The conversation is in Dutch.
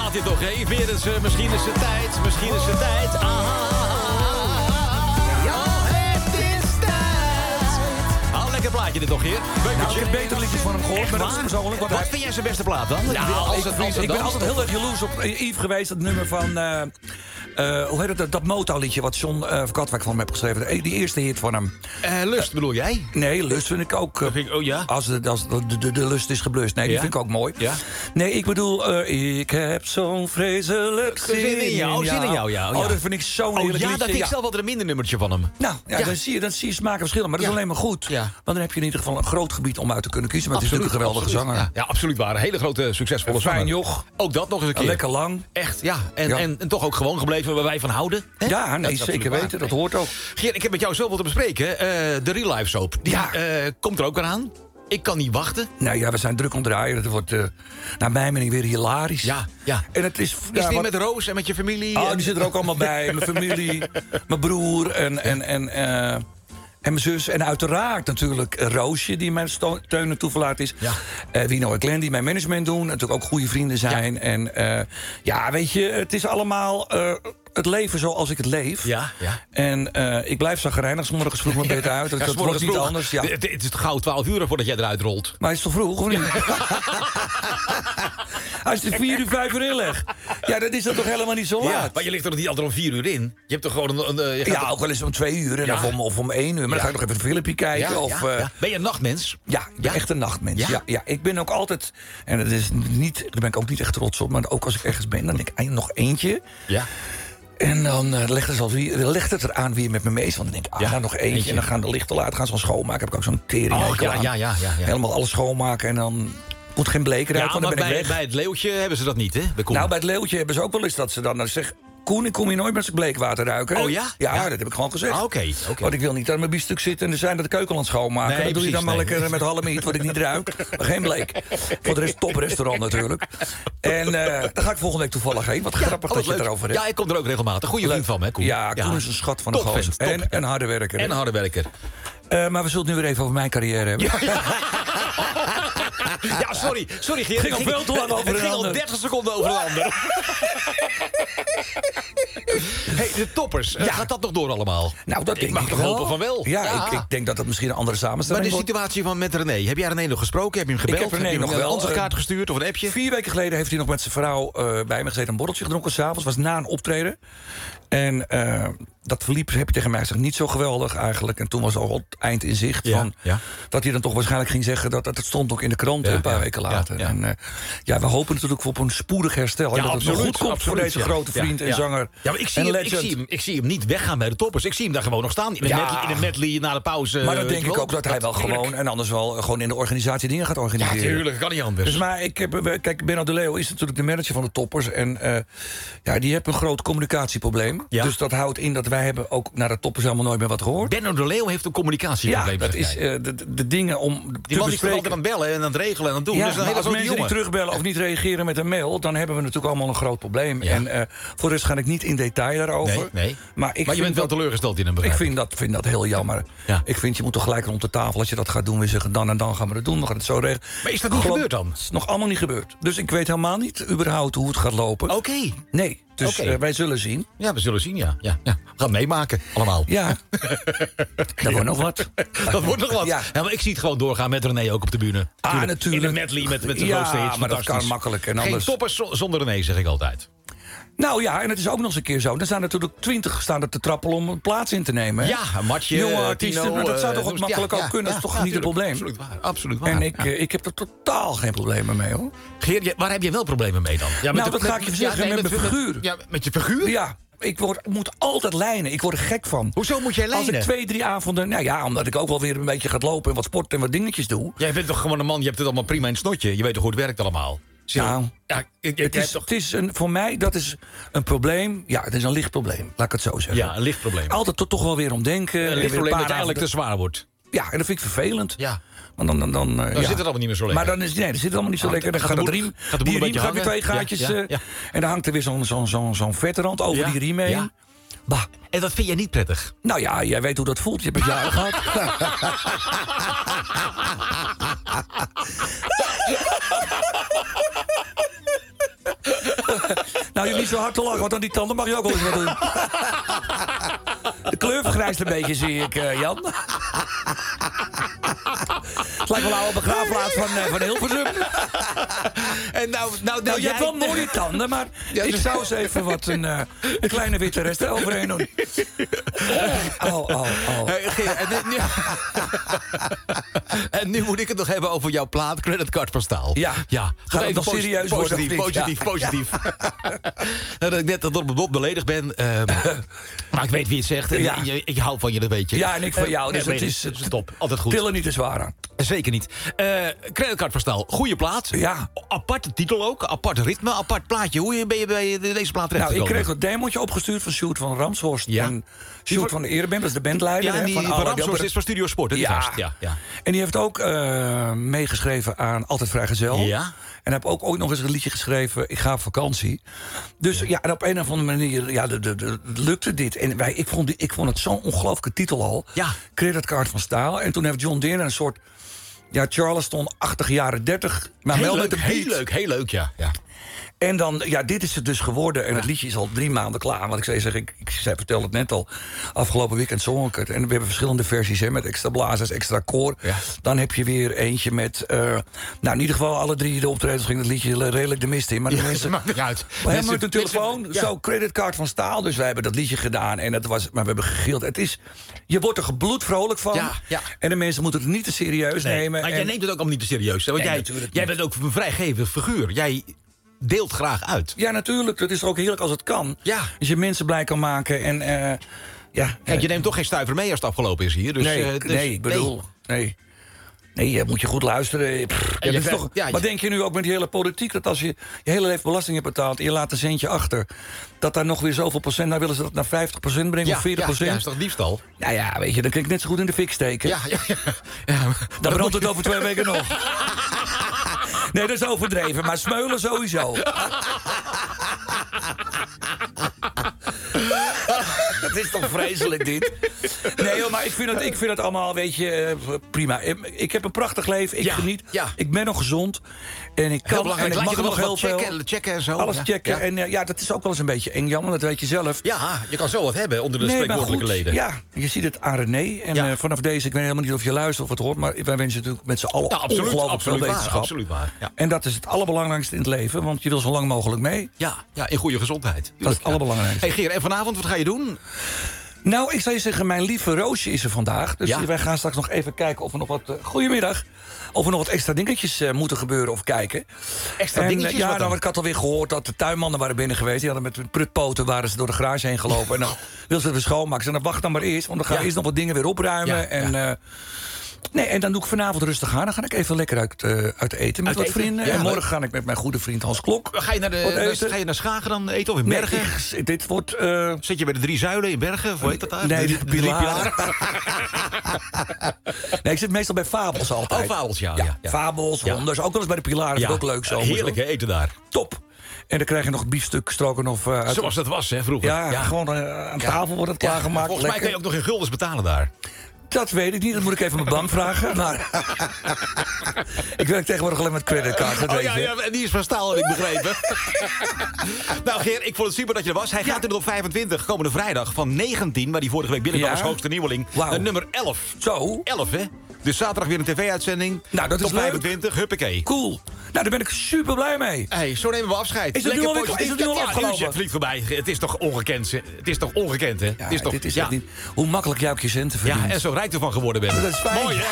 gaat dit nog, hè? Weer eens, misschien is het tijd, misschien is het tijd. Lekker plaatje dit nog, Heer. Nou, ik heb betere liedjes van hem gehoord, maar dat is persoonlijk. Wat vind jij zijn beste plaat dan? Ik ben altijd heel erg jaloers op Yves geweest. Het nummer van... hoe heet het? Dat Motown-liedje wat John van Katwijk van hem heeft geschreven. Die eerste hit van hem. Lust bedoel jij? Nee, Lust vind ik ook... oh ja? Als de lust is geblust. Nee, die vind ik ook mooi. Ja? Nee, ik bedoel... ik heb zo'n vreselijk zin in jou. Zin in jou, ja. Oh, dat vind ik zo'n heerlijk liedje. Ja, dat vind ik zelf wel een minder nummertje van hem. Nou, dan zie je smaken verschillen. Maar dat is alleen maar goed. Ja. Want dan heb je in ieder geval een groot gebied om uit te kunnen kiezen. Maar het is natuurlijk een geweldige zanger. Ja, absoluut waar. Een hele grote, succesvolle zanger. Fijn joch. Ook dat nog eens een keer. Lekker lang. Echt, ja. En toch ook gewoon gebleven waar wij van houden. Hè? Ja, nee, zeker weten. Waar. Dat hoort ook. Geert, ik heb met jou zoveel te bespreken. De Real Life Soap. Die komt er ook weer aan. Ik kan niet wachten. Nou ja, we zijn druk om draaien. Dat wordt naar mijn mening weer hilarisch. Ja. En het is die met Roos en met je familie? Oh, die zit er ook allemaal bij. Mijn familie, mijn broer en mijn zus. En uiteraard natuurlijk Roosje, die mijn steun en toeverlaat is. Ja. Wino en Glenn, die mijn management doen. Natuurlijk ook goede vrienden zijn. Ja. En weet je, het is allemaal... het leven zoals ik het leef. Ja. En ik blijf zagrijnig. 's morgens vroeg mijn bed uit. Dat wordt niet anders. Ja. Het is gauw 12 uur voordat jij eruit rolt. Maar is het toch vroeg, of niet? Als je 4 uur, 5 uur inlegt. Ja, dan is dat toch helemaal niet zo laat. Maar je ligt er niet altijd om 4 uur in. Je hebt toch gewoon ook wel eens om 2 uur of om 1 uur. Maar dan ga ik nog even een filmpje kijken. Ben je een nachtmens? Ja, ik ben echt een nachtmens. Ja, ik ben ook altijd... En dat is niet, daar ben ik ook niet echt trots op. Maar ook als ik ergens ben, dan denk ik nog eentje. Ja. En dan legt het eraan wie je met me mee is. Want dan denk ik, nog eentje. En dan gaan de lichten laten, gaan ze al schoonmaken. Heb ik ook zo'n tering. Ja. Helemaal alles schoonmaken en dan... moet geen bleek eruit, want dan ben ik weg. Bij het leeuwtje hebben ze dat niet, hè? Nou, bij het leeuwtje hebben ze ook wel eens dat ze dan zeggen... Koen, ik kom hier nooit met zijn bleekwater ruiken. Oh ja? Ja, dat heb ik gewoon gezegd. Oké. Want ik wil niet aan mijn biefstuk zitten en er zijn dat de keuken aan het schoonmaken. Nee, dat doe je dan maar lekker met halemiet, wat ik niet ruik. Maar geen bleek. Voor de rest toprestaurant natuurlijk. En daar ga ik volgende week toevallig heen. Wat grappig dat je het erover hebt. Ja, ik kom er ook regelmatig. Goeie vriend van me, Koen. Ja, Koen is een schat van de gozer. En harde werker. En harde werker. Maar we zullen het nu weer even over mijn carrière hebben. Ja, sorry Geert. Het ging al veel te lang over een ander. Het ging al 30 seconden over een ander. Hey, de Toppers. Gaat dat nog door allemaal? Nou, dat denk ik mag toch hopen van wel? Ja, ik denk dat het misschien een andere samenstelling wordt. wordt. Maar de situatie met René. Heb jij René nog gesproken? Heb je hem gebeld? Ik heb René nog wel. Een ansichtkaart gestuurd of een appje? 4 weken geleden heeft hij nog met zijn vrouw bij me gezeten... een borreltje gedronken s'avonds. Was na een optreden. En dat verliep, heb je tegen mij gezegd, niet zo geweldig eigenlijk. En toen was al het eind in zicht van... dat hij dan toch waarschijnlijk ging zeggen... dat het stond ook in de krant een paar weken later. En we hopen natuurlijk op een spoedig herstel. En dat het nog goed komt voor deze grote vriend en zanger. Ja, maar ik zie hem niet weggaan bij de Toppers. Ik zie hem daar gewoon nog staan. In een medley na de pauze. Maar dan denk ik ook dat hij wel gewoon... en anders wel gewoon in de organisatie dingen gaat organiseren. Ja, natuurlijk. Kan niet anders. Dus maar kijk, Benno de Leeuw is natuurlijk de manager van de Toppers. En die heeft een groot communicatieprobleem. Ja. Dus dat houdt in dat wij hebben ook naar de Toppers helemaal nooit meer wat gehoord. Benno de Leeuw heeft een communicatieprobleem. Ja, dat is de dingen om die man is altijd aan het bellen en aan het regelen en aan het doen. Ja, dus een hele als mensen jongen. niet terugbellen of niet reageren met een mail... dan hebben we natuurlijk allemaal een groot probleem. Ja. En voor de rest ga ik niet in detail daarover. Nee. Maar je bent wel teleurgesteld in hem, begrijp ik. Vind dat heel jammer. Ja. Ik vind, je moet toch gelijk rond de tafel... als je dat gaat doen, we zeggen dan en dan gaan we het doen. We gaan het zo regelen. Maar is dat niet gebeurd dan? Het is nog allemaal niet gebeurd. Dus ik weet helemaal niet überhaupt hoe het gaat lopen. Oké. Nee. Dus wij zullen zien. Ja, we zullen zien, ja. We gaan meemaken, allemaal. Ja. Dat wordt nog wat. Dat wordt nog wat. Ja, maar ik zie het gewoon doorgaan met René ook op de bühne. Natuurlijk. In de medley met zijn grootste hits. Maar dat kan makkelijk. En geen Toppers zonder René, zeg ik altijd. Nou ja, en het is ook nog eens een keer zo. Er staan natuurlijk 20 te trappelen om een plaats in te nemen. Hè? Ja, een matje, jonge artiesten, maar dat zou toch ook makkelijk ook kunnen. Dat is toch niet het probleem? Absoluut waar. En ik heb er totaal geen problemen mee, hoor. Geert, waar heb je wel problemen mee dan? Ja, dat ga ik je zeggen, met mijn figuur. Ja, met je figuur? Ja. Ik moet altijd lijnen. Ik word er gek van. Hoezo moet jij lijnen? Als ik 2, 3 avonden... Nou ja, omdat ik ook wel weer een beetje ga lopen... en wat sport en wat dingetjes doe. Jij bent toch gewoon een man, je hebt het allemaal prima in het snotje. Je weet toch hoe het werkt allemaal? Nou, het is voor mij, dat is een probleem. Ja, het is een licht probleem, laat ik het zo zeggen. Ja, een licht probleem. Altijd toch wel weer om denken. Een licht probleem dat uiteindelijk te zwaar wordt. Ja, en dat vind ik vervelend. Ja. Maar dan zit het allemaal niet meer zo lekker. Maar dan is dat zit allemaal niet zo lekker. Dan gaat de riem, die riem gaat weer 2 gaatjes. En dan hangt er weer zo'n vetrand over die riem heen. Ja. Bah. En dat vind jij niet prettig? Nou ja, jij weet hoe dat voelt. Je hebt het jaren gehad. Nou, je hoeft niet zo hard te lachen, want aan die tanden mag je ook wel eens wat doen. De kleur vergrijst een beetje, zie ik, Jan. Het lijkt wel een oude begraafplaats van Hilversum. En Nou, je hebt wel mooie tanden, maar ik zou eens even wat een kleine witte rest eroverheen doen. En nu moet ik het nog hebben over jouw plaat, Creditcard van Staal. Ja. Gaat het nog serieus worden? Positief. Dat ik net op het bot beledigd ben. Maar ik weet wie het zegt. En ik hou van je, dat weet je. Ja, en ik van jou. Dus het is top. Altijd goed. Tillen niet te zwaar aan. Zeker niet. Creditcard van Staal. Goeie plaat. Ja. Aparte titel ook. Apart ritme. Apart plaatje. Hoe ben je bij deze plaat terecht gekomen? Ik kreeg een demootje opgestuurd van Sjoerd van Ramshorst. Ja. En Sjoerd van de Ereband, dat is de bandleider. Ja, die van Ramshorst is van Studio Sport. Ja. En die heeft ook meegeschreven aan Altijd Vrijgezel. Ja. En heb ook ooit nog eens een liedje geschreven, Ik ga op vakantie. Dus en op een of andere manier lukte dit. En ik vond het zo'n ongelooflijke titel al. Ja. Creditcard van Staal. En toen heeft John Deere een soort Charleston-achtig jaren 30. Maar heel leuk, ja. En dan, dit is het dus geworden. En het liedje is al 3 maanden klaar. Want ik vertelde het net al. Afgelopen weekend zong ik het. En we hebben verschillende versies, met extra blazers, extra koor. Ja. Dan heb je weer eentje met... in ieder geval alle 3 de optredens ging het liedje redelijk de mist in. Maar de mensen... maakt niet uit. We hebben met de telefoon, zo Creditcard van Staal. Dus wij hebben dat liedje gedaan. En maar we hebben gegild. Je wordt er gebloedvrolijk van. Ja. En de mensen moeten het niet te serieus nemen. Maar jij neemt het ook allemaal niet te serieus. Want jij bent ook een vrijgevig figuur. Jij deelt graag uit. Ja, natuurlijk. Het is ook heerlijk als het kan. Ja. Als je mensen blij kan maken. En Kijk, je neemt toch geen stuiver mee als het afgelopen is hier. Dus, Nee, je moet je goed luisteren. Wat denk je nu ook met die hele politiek? Dat als je hele leven belasting hebt betaald en je laat een centje achter, dat daar nog weer zoveel procent, nou willen ze dat naar 50% brengen of 40%. Ja, dat is toch diefstal? Nou ja, weet je, dan kan ik net zo goed in de fik steken. Ja. Dan brandt het over 2 weken nog. Nee, dat is overdreven, maar smeulen sowieso. Het is toch vreselijk, dit? Nee, maar ik vind het allemaal, weet je, prima. Ik heb een prachtig leven, ik geniet. Ja. Ik ben nog gezond. En ik kan en ik mag nog heel veel. Checken en zo. Alles checken. Ja. En dat is ook wel eens een beetje eng, Jan, dat weet je zelf. Ja, je kan zo wat hebben onder de spreekwoordelijke leden. Ja, je ziet het aan René. En vanaf deze, ik weet helemaal niet of je luistert of het hoort, maar wij wensen natuurlijk met z'n allen ongelooflijk veel wetenschap. Absoluut waar. Ja. En dat is het allerbelangrijkste in het leven, want je wil zo lang mogelijk mee. Ja, in goede gezondheid. Dat is het allerbelangrijkste. Hey Geer, en vanavond, wat ga je doen? Nou, ik zou je zeggen, mijn lieve Roosje is er vandaag. Dus wij gaan straks nog even kijken of er nog wat... Goedemiddag. Of er nog wat extra dingetjes moeten gebeuren of kijken. Extra dingetjes? Ik had alweer gehoord dat de tuinmannen waren binnen geweest. Die hadden met prutpoten waren ze door de garage heen gelopen. En dan wilden ze het weer schoonmaken. En dan wacht dan maar eerst, want dan ga eerst nog wat dingen weer opruimen. En dan doe ik vanavond rustig aan. Dan ga ik even lekker uit eten met wat vrienden. Ja, en morgen ga ik met mijn goede vriend Hans Klok. Ga je naar Schagen dan eten of in Bergen? Nee, dit wordt... Zit je bij de 3 Zuilen in Bergen? Of hoe heet dat daar? Nee, de Pilaren. Nee, ik zit meestal bij Fabels altijd. Oh, Fabels, ja. Fabels, Honders. Ook wel eens bij de Pilaren. Vind ik ook leuk zo. Heerlijk eten daar. Top. En dan krijg je nog het biefstuk stroganoff. Zoals dat was, hè, vroeger. Ja, gewoon aan tafel wordt het klaargemaakt. Volgens mij kan je ook nog in guldens betalen daar. Dat weet ik niet, dat moet ik even mijn bank vragen. Maar ik werk tegenwoordig alleen met creditcard. En die is van Staal, heb ik begrepen. Nou, Geer, ik vond het super dat je er was. Hij gaat er op 25, komende vrijdag, van 19... waar die vorige week binnenkwam als hoogste nieuweling... nummer 11. Zo. 11, hè? Dus zaterdag weer een tv-uitzending. Nou, dat is top 25, huppakee. Cool. Nou, daar ben ik super blij mee. Hey, zo nemen we afscheid. Is het nu al afgelopen? Het vliegt voorbij. Het is toch ongekend, hè? Ja, dit is echt niet... Hoe makkelijk jij ook je centen verdient. Ja, en zo rijk ervan geworden bent. Dat is fijn. Mooi, hè?